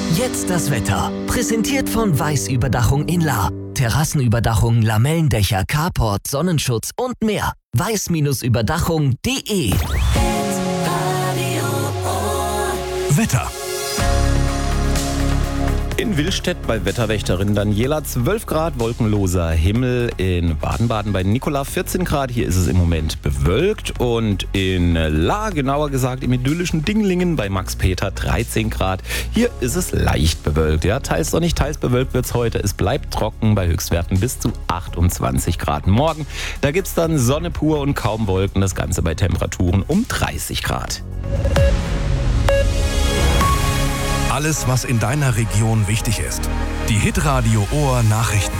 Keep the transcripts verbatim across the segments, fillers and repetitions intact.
Jetzt das Wetter. Präsentiert von Weiß-Überdachung in Lahr. Terrassenüberdachung, Lamellendächer, Carport, Sonnenschutz und mehr. weiß Überdachung punkt de. Wetter. In Willstedt bei Wetterwächterin Daniela zwölf Grad, wolkenloser Himmel. In Baden-Baden bei Nikola vierzehn Grad. Hier ist es im Moment bewölkt. Und in Lahr, genauer gesagt im idyllischen Dinglingen bei Max Peter dreizehn Grad. Hier ist es leicht bewölkt. Ja, teils sonnig, teils bewölkt wird es heute. Es bleibt trocken bei Höchstwerten bis zu achtundzwanzig Grad. Morgen, da gibt es dann Sonne pur und kaum Wolken. Das Ganze bei Temperaturen um dreißig Grad. Alles, was in deiner Region wichtig ist. Die Hitradio Ohr Nachrichten.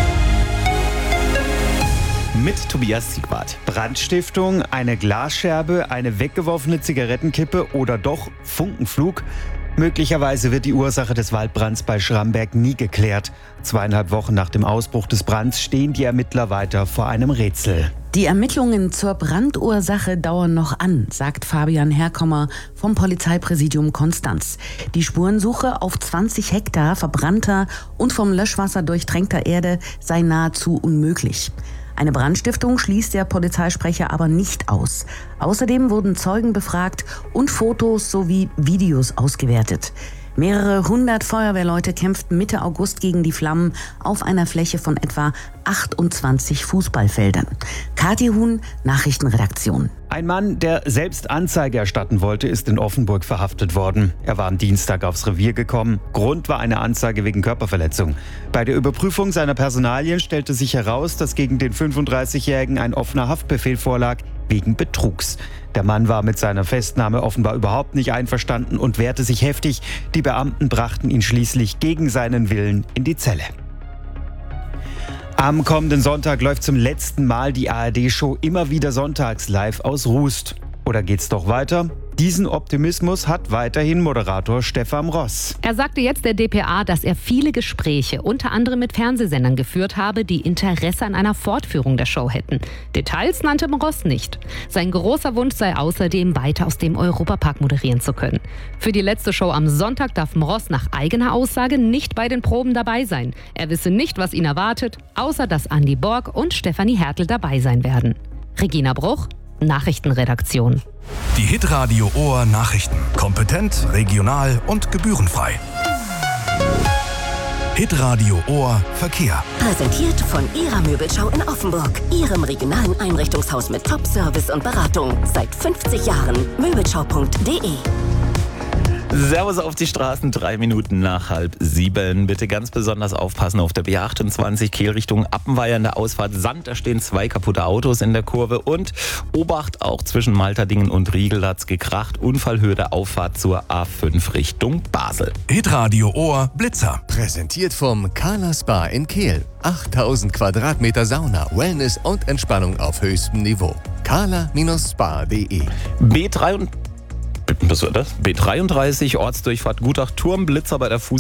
Mit Tobias Siegwart. Brandstiftung, eine Glasscherbe, eine weggeworfene Zigarettenkippe oder doch Funkenflug? Möglicherweise wird die Ursache des Waldbrands bei Schramberg nie geklärt. Zweieinhalb Wochen nach dem Ausbruch des Brands stehen die Ermittler weiter vor einem Rätsel. Die Ermittlungen zur Brandursache dauern noch an, sagt Fabian Herkommer vom Polizeipräsidium Konstanz. Die Spurensuche auf zwanzig Hektar verbrannter und vom Löschwasser durchtränkter Erde sei nahezu unmöglich. Eine Brandstiftung schließt der Polizeisprecher aber nicht aus. Außerdem wurden Zeugen befragt und Fotos sowie Videos ausgewertet. Mehrere hundert Feuerwehrleute kämpften Mitte August gegen die Flammen auf einer Fläche von etwa achtundzwanzig Fußballfeldern. Kathi Huhn, Nachrichtenredaktion. Ein Mann, der selbst Anzeige erstatten wollte, ist in Offenburg verhaftet worden. Er war am Dienstag aufs Revier gekommen. Grund war eine Anzeige wegen Körperverletzung. Bei der Überprüfung seiner Personalien stellte sich heraus, dass gegen den fünfunddreißigjährigen ein offener Haftbefehl vorlag wegen Betrugs. Der Mann war mit seiner Festnahme offenbar überhaupt nicht einverstanden und wehrte sich heftig. Die Beamten brachten ihn schließlich gegen seinen Willen in die Zelle. Am kommenden Sonntag läuft zum letzten Mal die A R D-Show immer wieder sonntags live aus Rust. Oder geht's doch weiter? Diesen Optimismus hat weiterhin Moderator Stefan Ross. Er sagte jetzt der D P A, dass er viele Gespräche, unter anderem mit Fernsehsendern, geführt habe, die Interesse an einer Fortführung der Show hätten. Details nannte Ross nicht. Sein großer Wunsch sei außerdem, weiter aus dem Europapark moderieren zu können. Für die letzte Show am Sonntag darf Ross nach eigener Aussage nicht bei den Proben dabei sein. Er wisse nicht, was ihn erwartet, außer dass Andi Borg und Stefanie Hertel dabei sein werden. Regina Bruch, Nachrichtenredaktion. Die Hitradio Ohr Nachrichten. Kompetent, regional und gebührenfrei. Hitradio Ohr Verkehr. Präsentiert von Ihrer Möbelschau in Offenburg. Ihrem regionalen Einrichtungshaus mit Top-Service und Beratung. Seit fünfzig Jahren. Möbelschau punkt de. Servus auf die Straßen, drei Minuten nach halb sieben. Bitte ganz besonders aufpassen auf der B achtundzwanzig Kehl Richtung Appenweier in der Ausfahrt Sand. Da stehen zwei kaputte Autos in der Kurve und Obacht auch zwischen Malterdingen und Riegel hat's gekracht. Unfallhöhe der Auffahrt zur A fünf Richtung Basel. Hitradio Ohr Blitzer. Präsentiert vom Kala Spa in Kehl. achttausend Quadratmeter Sauna, Wellness und Entspannung auf höchstem Niveau. kala Spa punkt de. B drei und Was war das? B dreiunddreißig, Ortsdurchfahrt Gutach, Turm, Blitzer bei der Fuß